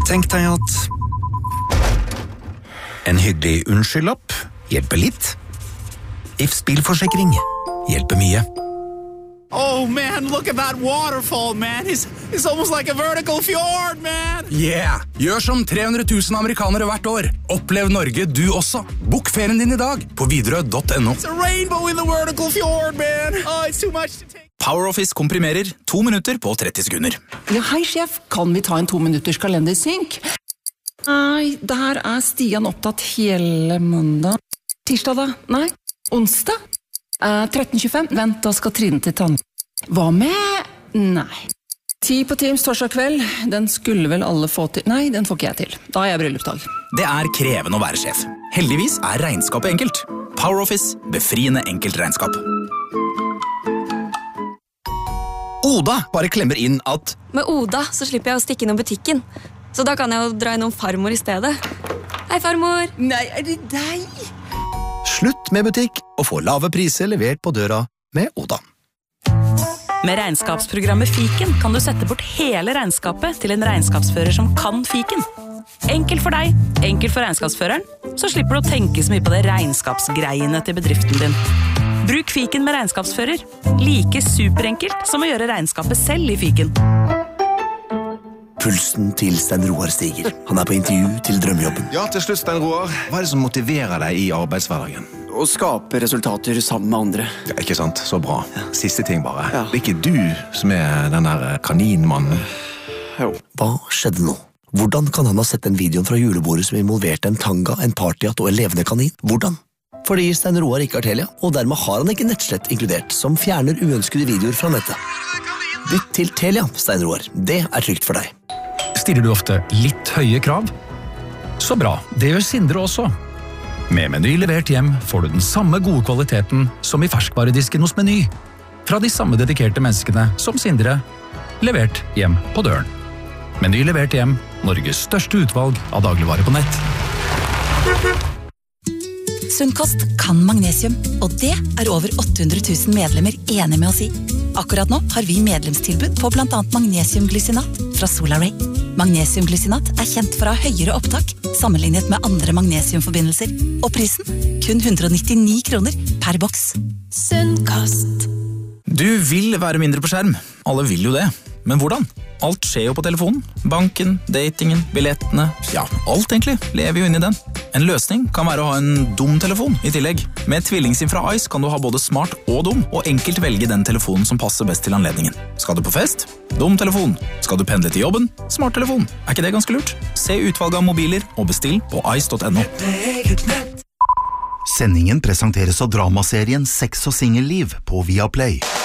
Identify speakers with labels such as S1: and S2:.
S1: Tenk deg at en hyggelig unnskyldlapp hjelper litt. Ifs bilforsikring hjelper mye.
S2: Oh man, look at that waterfall, man. It's almost like a vertical fjord, man.
S3: Yeah! Gjør som 300 000 amerikanere hvert år. Opplev Norge du også. Bok ferien din i dag på Widerøe.no.
S2: It's a rainbow in the vertical fjord, man. Oh, it's too much to take.
S3: PowerOffice komprimerer 2 minutter på 30 sekunder.
S4: Ja, hei sjef, kan vi ta en 2 minutters kalendersynk? Nei, der Stian opptatt hele mandag. Tirsdag da? Nei. Onsdag? 13.25. Vent, da skal Trine til tann. Hva med? Nei. 10 på Teams torsdag kveld. Den skulle vel alle få til. Nei, den får ikke jeg til. Da jeg bryllupsdag.
S3: Det krevende å være sjef. Heldigvis regnskapet enkelt. PowerOffice, befriende enkelt regnskap.
S1: Oda bare klemmer inn at
S5: Med Oda så slipper jeg å stikke innom butikken. Så da kan jeg jo dra innom farmor i stedet. Hei, farmor!
S4: Nei, det deg?
S1: slutt med butikk og få lave priser levert på døra med Oda.
S6: Med regnskapsprogrammet Fiken kan du sette bort hele regnskapet til en regnskapsfører som kan Fiken. Enkelt for deg, enkelt for regnskapsføreren, så slipper du å tenke så mye på det regnskapsgreiene til bedriften din. Bruk Fiken med regnskapsfører. Like superenkelt som å gjøre regnskapet selv i Fiken.
S7: Pulsen til Stein Roar stiger. Han på intervju til drømmejobben.
S8: Ja, til slutt, Stein Roar. Hva det som motiverer deg i arbeidshverdagen?
S9: Å skape resultater sammen med andre.
S8: Ja, ikke sant? Så bra. Siste ting bare. Ja. Det ikke du som den der kaninmannen.
S9: Jo.
S7: Hva skjedde nå? Hvordan kan han ha sett den videoen fra julebordet som involverte en tanga, en partyhatt og en levende kanin? Hvordan? Fordi Stein Roar ikke har Telia, og dermed har han ikke nettslett inkludert, som fjerner uønskede videoer fra nettet. Bytt til Telia, Stein Roar. Det trygt for deg.
S10: Stiller du ofte litt høye krav? Så bra, det gjør Sindre også. Med Meny levert hjem får du den samme gode kvaliteten som i ferskvaredisken hos Meny. Fra de samme dedikerte menneskene som Sindre, levert hjem på døren. Meny levert hjem, Norges største utvalg av dagligvarer på nett.
S11: Sunnkost kan magnesium, og det over 800 000 medlemmer enige med oss i. Akkurat nå har vi medlemstilbud på blant annet magnesiumglycinat fra Solaray. Magnesiumglycinat kjent for å ha høyere opptak sammenlignet med andre magnesiumforbindelser, og prisen kun 199 kroner per boks. Sunnkost.
S3: Du vil være mindre på skjerm. Alle vil jo det. Men hvordan? Alt skjer jo på telefonen. Banken, datingen, billettene. Ja, alt egentlig lever jo inn i den. En løsning kan være å ha en dum telefon i tillegg. Med tvillingsim fra Ice kan du ha både smart og dum, og enkelt velge den telefonen som passer best til anledningen. Skal du på fest? Dum telefon. Skal du pendle til jobben? Smart telefon. Ikke det ganske lurt? Se utvalget av mobiler og bestill på ice.no.
S12: Sendingen presenteres av dramaserien Sex og Singelliv på Viaplay.